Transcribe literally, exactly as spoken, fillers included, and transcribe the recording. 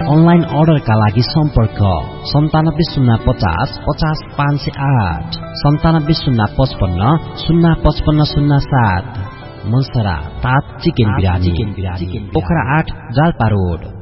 Online अर्डरका लागि सम्पर्क सन्तानब्बे शून्य पचास पचास पाँच सय आठ सन्तानब्बे शून्य पचपन्न शून्य पचपन्न शून्य सात। मनसरा तात चिकन बिरानी पोखरा आठ जाल्पा रोड।